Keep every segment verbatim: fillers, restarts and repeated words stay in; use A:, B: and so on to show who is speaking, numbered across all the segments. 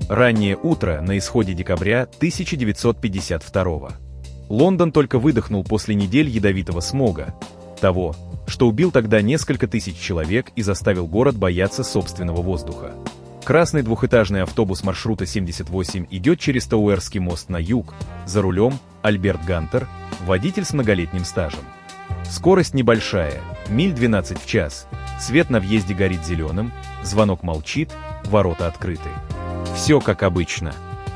A: Раннее утро на исходе декабря тысяча девятьсот пятьдесят второго. Лондон только выдохнул после недель ядовитого смога, того, что убил тогда несколько тысяч человек и заставил город бояться собственного воздуха. Красный двухэтажный автобус маршрута семьдесят восемь идет через Тауэрский мост на юг, за рулем Альберт Гантер, водитель с многолетним стажем. Скорость небольшая, миль двенадцать в час, свет на въезде горит зеленым, звонок молчит, ворота открыты. Все как обычно.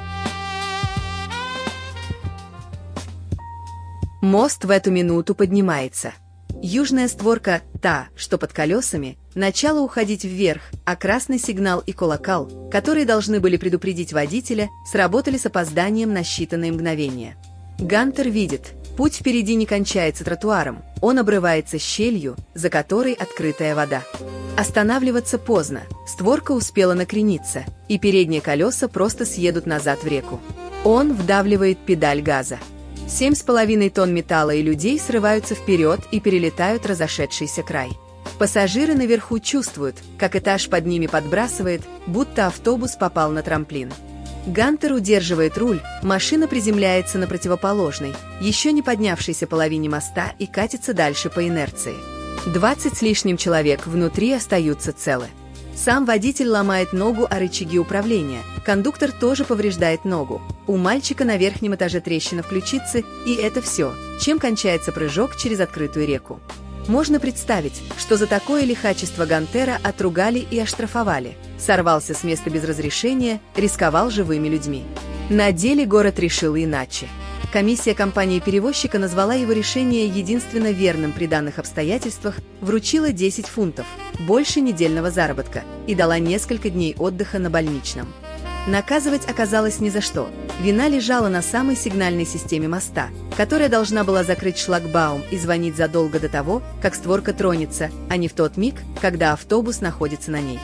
B: Мост в эту минуту поднимается. Южная створка, та, что под колесами, начала уходить вверх, а красный сигнал и колокол, которые должны были предупредить водителя, сработали с опозданием на считанные мгновения. Гантер видит, путь впереди не кончается тротуаром, он обрывается щелью, за которой открытая вода. Останавливаться поздно, створка успела накрениться, и передние колеса просто съедут назад в реку. Он вдавливает педаль газа. Семь с половиной тонн металла и людей срываются вперед и перелетают разошедшийся край. Пассажиры наверху чувствуют, как этаж под ними подбрасывает, будто автобус попал на трамплин. Гантер удерживает руль, машина приземляется на противоположной, еще не поднявшейся половине моста и катится дальше по инерции. Двадцать с лишним человек внутри остаются целы. Сам водитель ломает ногу о рычаги управления, кондуктор тоже повреждает ногу. У мальчика на верхнем этаже трещина в ключице, и это все, чем кончается прыжок через открытую реку. Можно представить, что за такое лихачество Гантера отругали и оштрафовали. Сорвался с места без разрешения, рисковал живыми людьми. На деле город решил иначе. Комиссия компании-перевозчика назвала его решение единственно верным при данных обстоятельствах, вручила десять фунтов, больше недельного заработка, и дала несколько дней отдыха на больничном. Наказывать оказалось ни за что. Вина лежала на самой сигнальной системе моста, которая должна была закрыть шлагбаум и звонить задолго до того, как створка тронется, а не в тот миг, когда автобус находится на ней.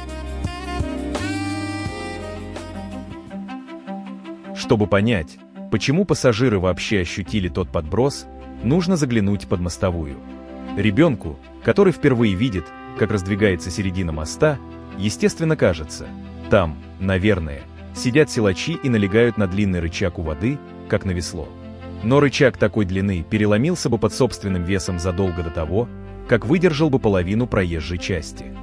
A: Чтобы понять, почему пассажиры вообще ощутили тот подброс, нужно заглянуть под мостовую. Ребенку, который впервые видит, как раздвигается середина моста, естественно кажется, там, наверное, сидят силачи и налегают на длинный рычаг у воды, как на весло. Но рычаг такой длины переломился бы под собственным весом задолго до того, как выдержал бы половину проезжей части.